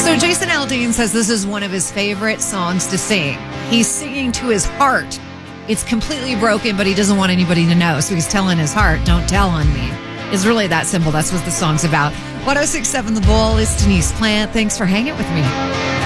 So Jason Aldean says this is one of his favorite songs to sing. He's singing to his heart. It's completely broken, but he doesn't want anybody to know. So he's telling his heart, don't tell on me. It's really that simple. That's what the song's about. 106.7 The Bull is Denise Plant. Thanks for hanging with me.